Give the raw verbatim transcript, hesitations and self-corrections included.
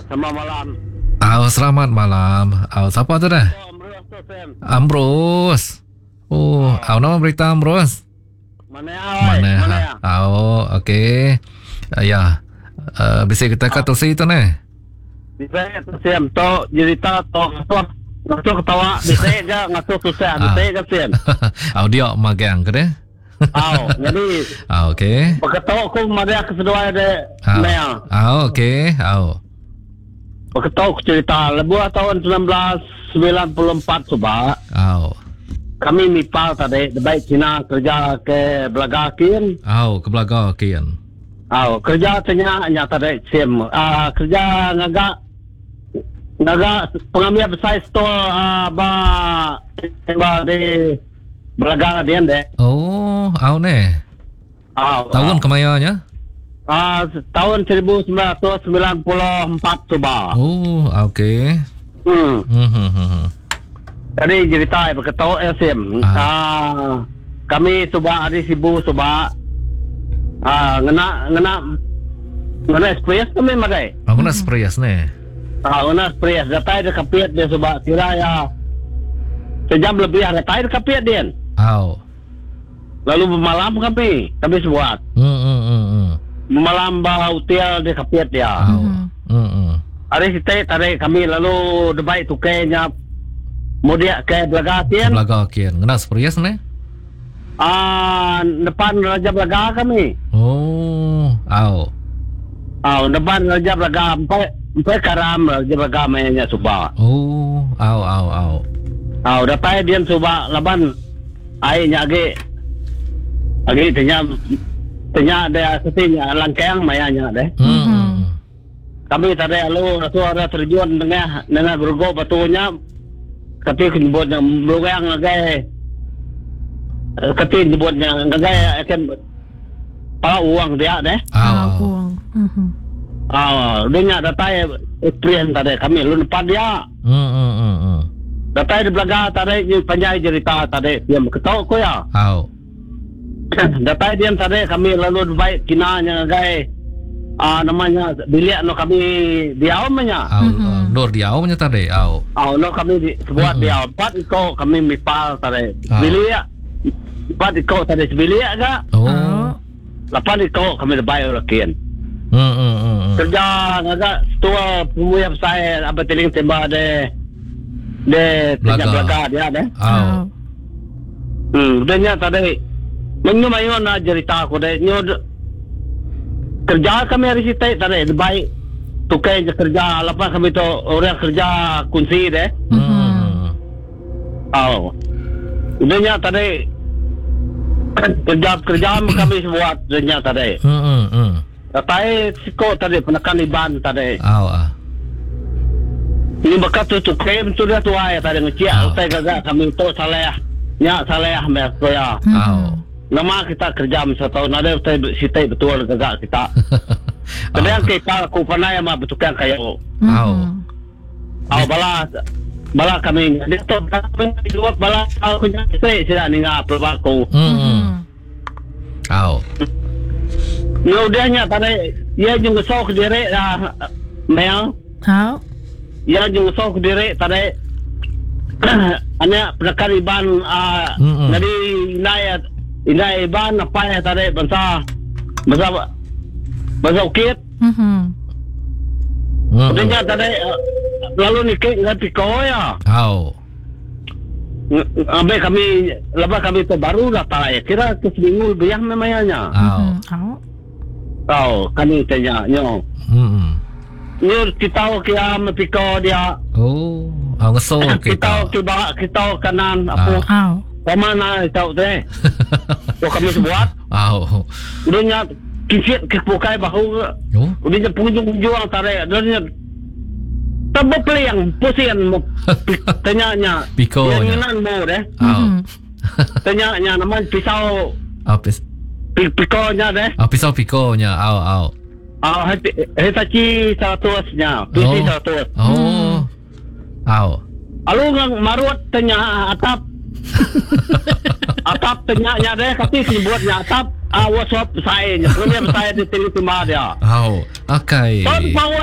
selamat malam. Oh, selamat malam. Oh, siapa tu dah? Oh, Amrus tu, Sam. Ambrus. Oh, oh, nama berita Ambrus. Mana ya? Mana, Mana ya? Oh, okey. Uh, ya. Uh, bisa kita kata oh. tu ni. Bisa tu, Sam. Tu cerita tu ngasuh. Ngasuh ketawa. Bisa je ngasuh susah. Bisa je, Sam. Oh, dia magang ke deh? Oh, jadi. Ah, okey. Berketawa aku maria kesedua de. Ah, oh, okey. Oh. Berketawa aku cerita. Lebuh tahun sembilan belas sembilan puluh empat subah. Oh. Kami mipal tadi. Baik Cina kerja ke Belaga Kian. Oh, ke Belaga Kian. Oh, kerja tanya nya tadi sim. Ah, kerja ngagak ngagak pengambil besar store ah ba ba di Belaga Dian deh. Oh, au ne. Oh, tahun kemayanya? Ah, tahun seribu sembilan ratus sembilan puluh empat subah. Oh, okey. Hmm. Hmm, hmm. Jadi cerita berketawa sim. Ah. ah, kami subah hari sibu subah. Ah, ngena ngena ngena express kami madai. Aku nak express ni. Ah, ngena express datai de kapiat dia subah kira ya. Sejam lebih ada datai de kapiat dia. Oh. Lalu malam kami, kami sebuat. Hmm, hmm, hmm. Malam bah hotel de kapiat dia. Oh. Hmm, hmm. Hari kita tarik kami lalu debai tukainya. Mudia ke Belaga Kian. Belaga Kian. Ngena express ni? Ah, depan Raja Belaga kami. Oh, au. Ah, depan Raja Belaga sampai sampai karam Raja Belaga mainnya subah. Oh, au au au. Ah, dapat dia subah laban airnya age. Age tanya tanya dia setinya langkang mainnya deh. Hmm. Kami tadi lalu suara terjun tengah dengan gergo batunya. Tapi kenyebutnya berang age. Ketin dibuatnya ngagaya akan para uang dia deh. Ah, uang. Mhm. Ah, dia datai experience tadi kami lu depan dia. Hmm hmm hmm. hmm. Datai di Belaga tadi ni panjai cerita tadi dia ketawa ko ya. Au. Datai dia tadi kami lalu baik kinanya ngagaya ah namanya bilik no kami diau manya. Au, dor diau nya tadi. Au. Ah, no kami di buat diau empat iko kami mipal tadi. Bilik empat iko tadi sebilik agak. Oh. Lapan iko kami debai rakian. Hmm hmm hmm. Kerja agak tua pemuya saya apa teling tembak de de kerja Belaga dia deh. Au. Hmm, dia tadi menyu mayon na cerita aku deh. Nyu kerja kami hari situ tadi baik tukai kerja lapan kami tu orang kerja kunci deh. Hmm. Oh. Dia tadi kerja kerja kami buat dia tadi. Hmm hmm hmm. Tapi siko tadi penekan iban tadi. Au ah. Ini bekas tu tu klaim tu dia tu ay tadi ngeciak saya gagak kami tu salah. Nya salah mes tu ya. Au. Nama kita kerja masa tahun ada kita sitai betul gagak kita. Kemudian kita aku pernah yang bertukar kayak Au. Au bala bala kami dia tu kami dua bala aku nya saya sudah ninga perbaku. Hmm. Au. Ya udahnya tadi dia juga sok diri lah Mel. Hao. Ya juga sok diri tadi hanya penekan iban ah jadi inai inai iban apa ya tadi bangsa bangsa bangsa ukit. Mhm. Kemudian tadi lalu nikah dengan Piko ya. Au. Ambil kami lepas kami tu baru datang ya kira ke seminggu lebih memangnya. Au. Hao. Tahu kami tanya nyo. Hmm. Nyo kita kira Piko dia. Oh, au ngeso Kita kita. kita kita kanan apa? Hao. Pemana tahu teh. So kami buat. Au. Udahnya kisit ke pukai bahu. Oh. Udahnya punjung juang tarik. Udahnya tambah peliang pusian tanya-nya. Piko nya. Yang nan mo deh. Au. Tanya-nya nama pisau. Apis. Piko nya deh. Ah, pisau piko nya. Au au. Ah, Hitachi seratusnya. P C seratus. Oh. Au. Alu ngang marut tanya atap. Atap tanya-nya deh kasi sebutnya atap. Ah, WhatsApp saya nya. Kemudian saya di telepon dia. Au. Akai. Tahun